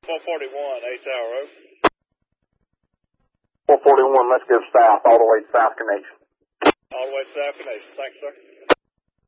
441, 8th hour, over. 441, let's go south, all the way to South Connection. All the way to South Connection. Thanks, sir.